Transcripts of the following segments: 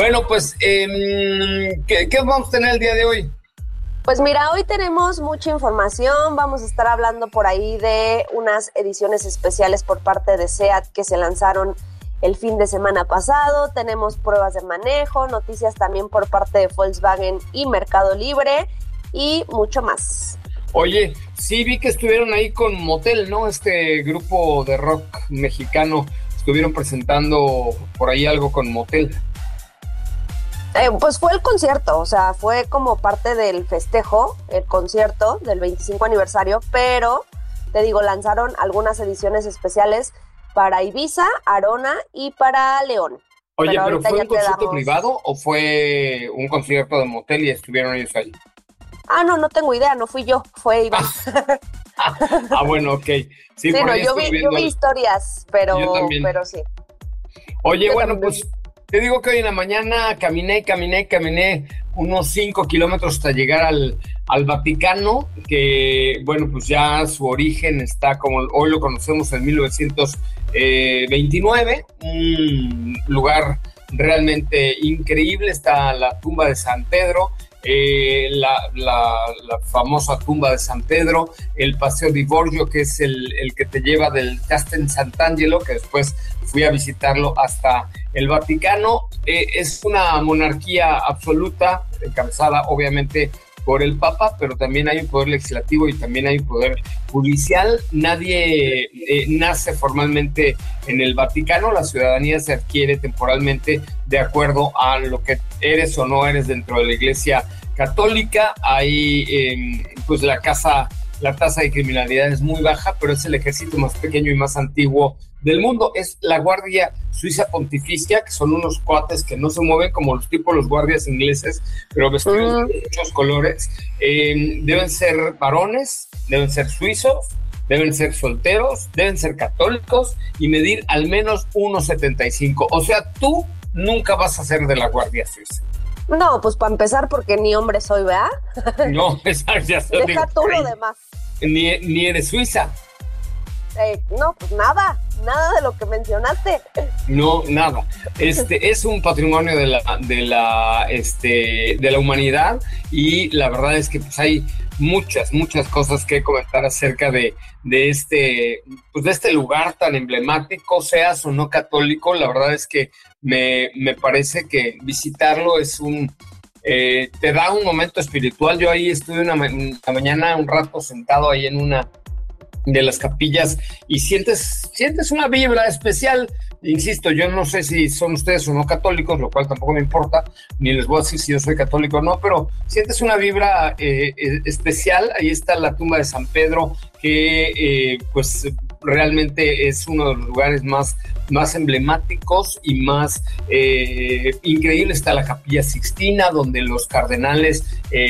Bueno, pues, ¿qué vamos a tener el día de hoy? Pues mira, hoy tenemos mucha información, vamos a estar hablando por ahí de unas ediciones especiales por parte de SEAT que se lanzaron el fin de semana pasado, tenemos pruebas de manejo, noticias también por parte de Volkswagen y Mercado Libre y mucho más. Oye, sí vi que estuvieron ahí con Motel, ¿no? Este grupo de rock mexicano, estuvieron presentando por ahí algo con Motel. Pues fue el concierto, o sea, fue como parte del festejo, el concierto del 25 aniversario, pero te digo, lanzaron algunas ediciones especiales para Ibiza, Arona y para León. Oye, ¿pero fue un concierto quedamos... privado o fue un concierto de Motel y estuvieron ellos ahí? No tengo idea, no fui yo, fue Iván. Bueno, ok. Sí, por no, ahí yo vi historias, pero sí. Oye, bueno, pues te digo que hoy en la mañana caminé unos 5 kilómetros hasta llegar al Vaticano, que, bueno, pues ya su origen está como hoy lo conocemos en 1929, un lugar realmente increíble. Está la tumba de San Pedro, la famosa tumba de San Pedro, el Paseo di Borgio, que es el que te lleva del Castel Sant'Angelo, que después fui a visitarlo hasta el Vaticano. Es una monarquía absoluta, encabezada obviamente por el Papa, pero también hay un poder legislativo y también hay un poder judicial. Nadie nace formalmente en el Vaticano, la ciudadanía se adquiere temporalmente de acuerdo a lo que eres o no eres dentro de la Iglesia Católica. Hay pues la tasa de criminalidad es muy baja, pero es el ejército más pequeño y más antiguo del mundo. Es la Guardia Suiza Pontificia, que son unos cuates que no se mueven como los guardias ingleses, pero vestidos de muchos colores. Deben ser varones, deben ser suizos, deben ser solteros, deben ser católicos y medir al menos 1,75. O sea, tú nunca vas a ser de la Guardia Suiza. No, pues para empezar, porque ni hombre soy, ¿verdad? No, ya soy. Deja tú lo demás. Ni eres suiza. No, pues nada de lo que mencionaste. No, nada. Es un patrimonio de la humanidad, y la verdad es que pues hay muchas cosas que comentar acerca de este lugar tan emblemático, seas o no católico. La verdad es que me parece que visitarlo es te da un momento espiritual. Yo ahí estuve la mañana un rato sentado ahí en una de las capillas y sientes una vibra especial. Insisto, yo no sé si son ustedes o no católicos, lo cual tampoco me importa, ni les voy a decir si yo soy católico o no, pero sientes una vibra especial. Ahí está la tumba de San Pedro, que pues realmente es uno de los lugares más emblemáticos y más increíbles. Está la Capilla Sixtina, donde los cardenales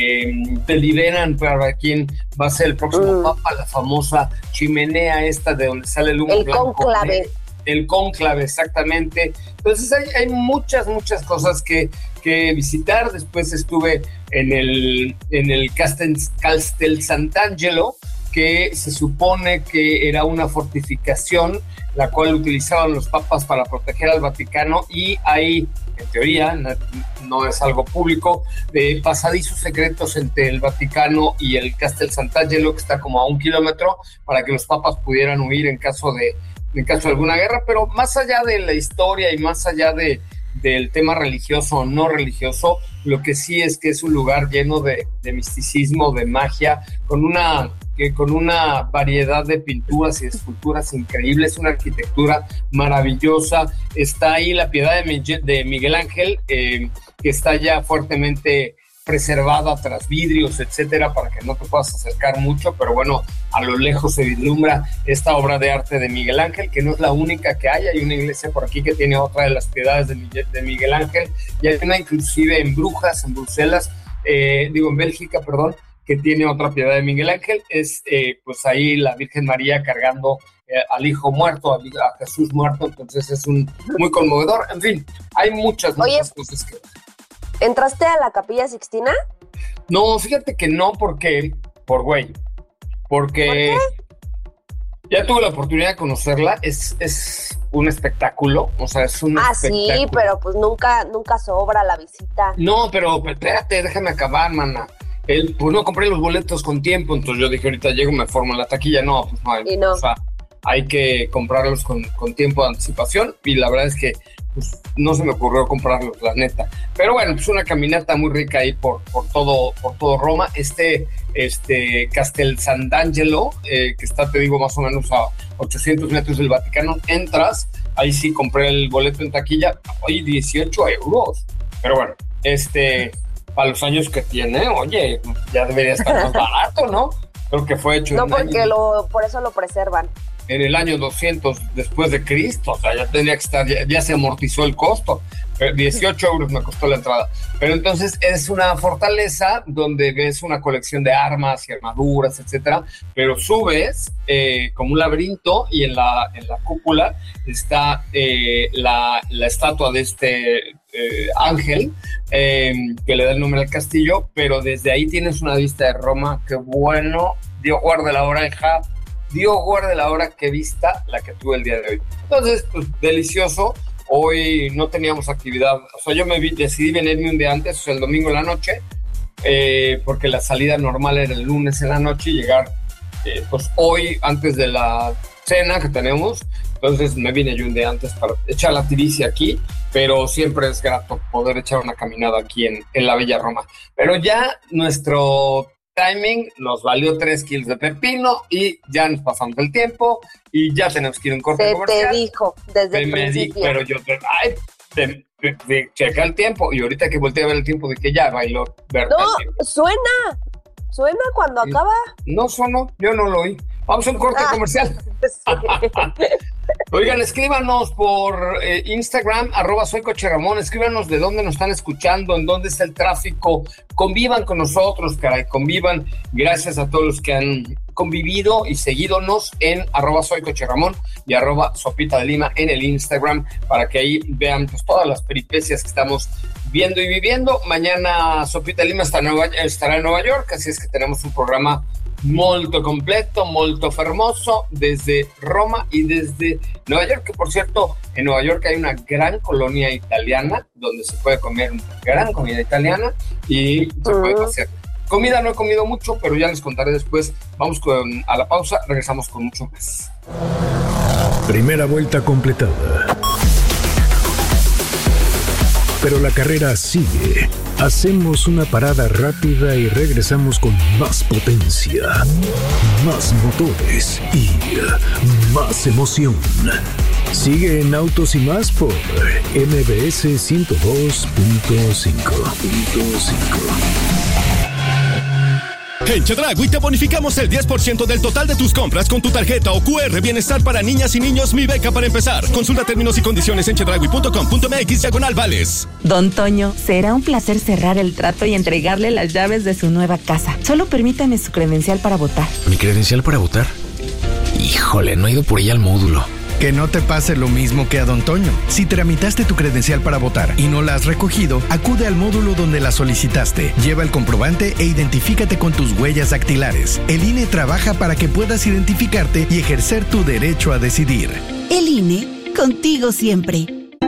deliberan para quién va a ser el próximo papa, la famosa chimenea esta de donde sale el humo blanco. Cónclave. El cónclave, exactamente. Entonces hay muchas cosas que visitar. Después estuve en el Castel Sant'Angelo, que se supone que era una fortificación la cual utilizaban los papas para proteger al Vaticano, y hay, en teoría, no es algo público, de pasadizos secretos entre el Vaticano y el Castel Sant'Angelo, que está como a 1 kilómetro, para que los papas pudieran huir en caso de alguna guerra. Pero más allá de la historia y más allá del tema religioso o no religioso, lo que sí es que es un lugar lleno de misticismo, de magia, con una variedad de pinturas y esculturas increíbles, una arquitectura maravillosa. Está ahí la Piedad de Miguel Ángel, que está ya fuertemente preservada tras vidrios, etcétera, para que no te puedas acercar mucho, pero bueno, a lo lejos se vislumbra esta obra de arte de Miguel Ángel, que no es la única que hay una iglesia por aquí que tiene otra de las piedades de Miguel Ángel, y hay una inclusive en Brujas, en Bruselas, en Bélgica, perdón, que tiene otra piedad de Miguel Ángel. Es pues ahí la Virgen María cargando al hijo muerto, a Jesús muerto. Entonces es muy conmovedor. En fin, hay muchas cosas que... ¿Entraste a la Capilla Sixtina? No, fíjate que no, porque ¿Por qué? Ya tuve la oportunidad de conocerla, es un espectáculo, o sea, es un espectáculo. Sí, pero pues nunca sobra la visita. No, pero espérate, déjame acabar, mana. Pues no compré los boletos con tiempo, entonces yo dije, ahorita llego, me formo en la taquilla. No, pues no. O sea, hay que comprarlos con tiempo de anticipación, y la verdad es que pues, no se me ocurrió comprarlos, la neta. Pero bueno, pues una caminata muy rica ahí por todo Roma. Castel Sant'Angelo, que está, te digo, más o menos a 800 metros del Vaticano, entras, ahí sí compré el boleto en taquilla, oye, 18 euros. Pero bueno, para los años que tiene, oye, ya debería estar más barato, ¿no? Creo que fue hecho por eso lo preservan. En el año 200 después de Cristo, o sea, ya tenía que estar, ya se amortizó el costo. 18 euros me costó la entrada. Pero entonces es una fortaleza donde ves una colección de armas y armaduras, etcétera, pero subes como un laberinto, y en la cúpula está la estatua de este ángel que le da el nombre al castillo, pero desde ahí tienes una vista de Roma que bueno, Dios guarde la hora, Dios guarde la hora, qué vista la que tuve el día de hoy. Entonces, pues delicioso. Hoy no teníamos actividad, o sea, yo decidí venirme un día antes, o sea, el domingo en la noche, porque la salida normal era el lunes en la noche y llegar, pues hoy antes de la cena que tenemos. Entonces me vine yo un día antes para echar la tiricia aquí, pero siempre es grato poder echar una caminada aquí en la bella Roma. Pero ya nuestro timing nos valió 3 kilos de pepino y ya nos pasamos el tiempo y ya tenemos que ir a un corte comercial. Te dijo desde el principio. Pero yo, checa el tiempo, y ahorita que volteé a ver el tiempo de que ya bailó Berta. No, suena cuando acaba. No sonó, yo no lo oí. Vamos a un corte comercial. Sí. Oigan, escríbanos por Instagram, @soycocheramón, escríbanos de dónde nos están escuchando, en dónde está el tráfico, convivan con nosotros, caray, convivan. Gracias a todos los que han convivido y seguidonos en @soycocheramón y @sopita de lima en el Instagram, para que ahí vean pues todas las peripecias que estamos viendo y viviendo. Mañana Sopita de Lima estará en Nueva York, así es que tenemos un programa molto completo, molto fermoso, desde Roma y desde Nueva York, que por cierto, en Nueva York hay una gran colonia italiana, donde se puede comer una gran comida italiana y se puede hacer. Comida no he comido mucho, pero ya les contaré después. Vamos a la pausa, regresamos con mucho más. Primera vuelta completada. Pero la carrera sigue. Hacemos una parada rápida y regresamos con más potencia, más motores y más emoción. Sigue en Autos y Más por MBS 102.5. En Chedraui te bonificamos el 10% del total de tus compras con tu tarjeta o QR Bienestar para niñas y niños Mi Beca para empezar. Consulta términos y condiciones en chedraui.com.mx/vales. Don Toño, será un placer cerrar el trato y entregarle las llaves de su nueva casa. Solo permítame su credencial para votar. ¿Mi credencial para votar? Híjole, no he ido por ella al módulo. Que no te pase lo mismo que a Don Toño. Si tramitaste tu credencial para votar y no la has recogido, acude al módulo donde la solicitaste. Lleva el comprobante e identifícate con tus huellas dactilares. El INE trabaja para que puedas identificarte y ejercer tu derecho a decidir. El INE, contigo siempre.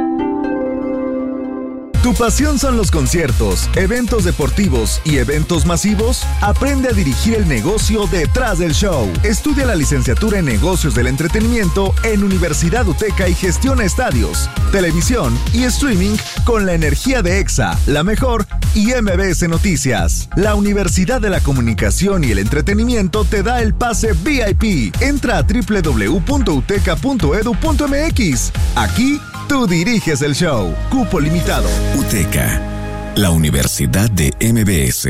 ¿Tu pasión son los conciertos, eventos deportivos y eventos masivos? Aprende a dirigir el negocio detrás del show. Estudia la licenciatura en Negocios del Entretenimiento en Universidad UTECA y gestiona estadios, televisión y streaming con la energía de EXA, La Mejor y MBS Noticias. La Universidad de la Comunicación y el Entretenimiento te da el pase VIP. Entra a www.uteca.edu.mx. Aquí tú diriges el show. Cupo limitado. UTECA, la Universidad de MBS.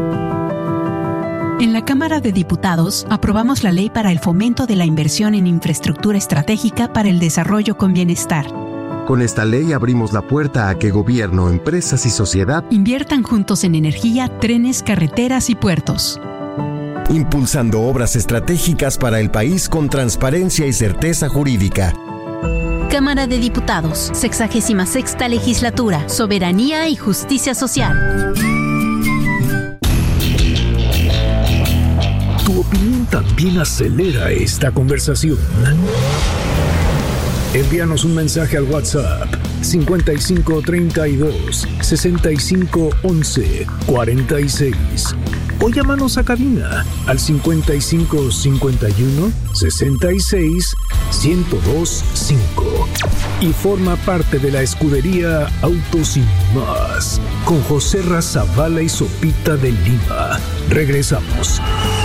En la Cámara de Diputados aprobamos la Ley para el Fomento de la Inversión en Infraestructura Estratégica para el Desarrollo con Bienestar. Con esta ley abrimos la puerta a que gobierno, empresas y sociedad inviertan juntos en energía, trenes, carreteras y puertos. Impulsando obras estratégicas para el país con transparencia y certeza jurídica. Cámara de Diputados, 66ª Legislatura, Soberanía y Justicia Social. Tu opinión también acelera esta conversación. Envíanos un mensaje al WhatsApp 5532 6511 46 o llámanos a cabina al 5551 66 1025 y forma parte de la escudería Autos Sin Más con José Razabala y Sopita de Lima. Regresamos.